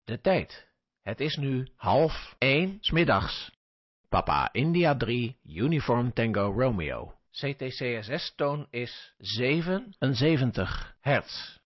De tijd. Het is nu 12:30 's middags. Papa India 3, Uniform Tango Romeo. CTCSS-toon is 77 hertz.